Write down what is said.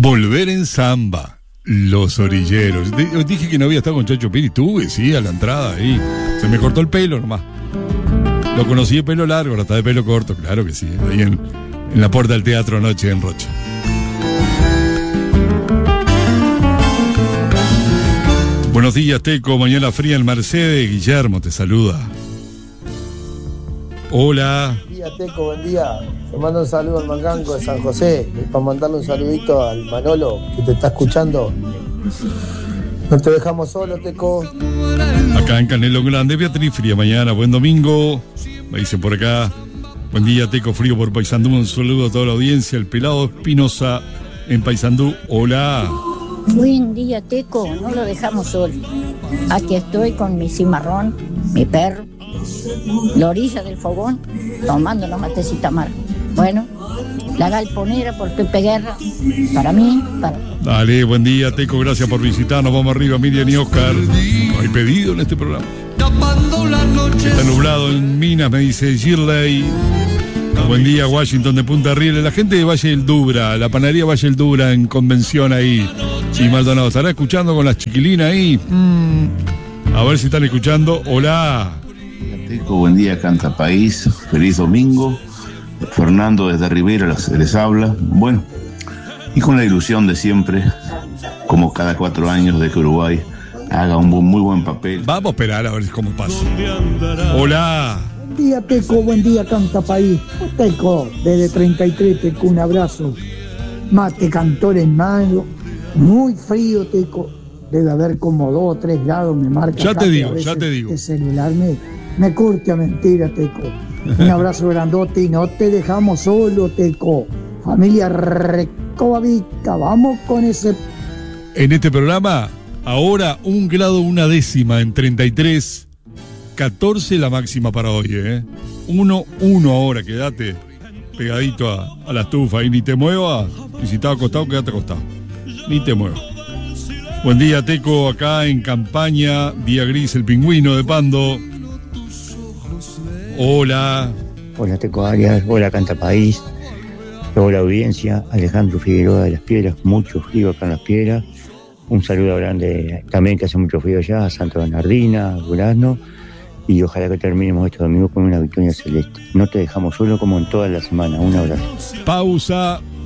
Volver en samba. Los orilleros. Dije que no había estado con Chacho Piri. Tuve, sí, a la entrada ahí. Se me cortó el pelo nomás. Lo conocí de pelo largo, ahora está de pelo corto, claro que sí. Ahí en la puerta del Teatro Noche en Rocha. Buenos días, Teco. Mañana fría en Mercedes. Guillermo te saluda. Hola. Buen día, Teco, buen día. Te mando un saludo al Mangango de San José. Y para mandarle un saludito al Manolo que te está escuchando. No te dejamos solo, Teco. Acá en Canelo Grande, Beatriz, fría mañana. Buen domingo. Me dicen por acá. Buen día, Teco, frío por Paysandú. Un saludo a toda la audiencia. El Pelado Espinosa en Paysandú. Hola. Buen día, Teco, no lo dejamos solo. Aquí estoy con mi cimarrón, mi perro, la orilla del fogón, tomando una matecita amarga. Bueno, la galponera por Pepe Guerra, para mí, para... Dale, buen día, Teco, gracias por visitarnos. Vamos arriba, Miriam y Oscar. No hay pedido en este programa. Está nublado en Minas, me dice Shirley. Buen día, Washington de Punta Rieles. La gente de Valle del Dubra, la panadería Valle del Dubra en convención ahí. Y Maldonado, ¿estará escuchando con las chiquilinas ahí? A ver si están escuchando. Hola. Teco, buen día, Canta País. Feliz domingo. Fernando desde Rivera les habla. Bueno, y con la ilusión de siempre, como cada 4 años, de que Uruguay haga un muy buen papel. Vamos a esperar a ver cómo pasa. Hola. Buen día, Teco, buen día, Canta País. Teco, desde 33, Teco, un abrazo. Mate, cantor en mano. Muy frío, Teco. Debe haber como 2 o 3 grados, me marca. Ya te digo. El celular me curte a mentira, Teco. Un abrazo grandote y no te dejamos solo, Teco. Familia Recobavica, vamos con ese. En este programa, ahora 1 grado 1 décima en 33. 14 la máxima para hoy, 1 ahora, quédate pegadito a la estufa y ni te muevas. Y si estás acostado, quédate acostado. Ni te muevas. Buen día, Teco, acá en Campaña, día gris, el pingüino de Pando. Hola. Hola, Teco Arias, hola, Canta País, hola, audiencia. Alejandro Figueroa de Las Piedras, mucho frío acá en Las Piedras. Un saludo grande también, que hace mucho frío allá, a Santa Bernardina, a Durazno. Y ojalá que terminemos este domingo con una victoria celeste. No te dejamos solo como en toda la semana. Un abrazo. Pausa.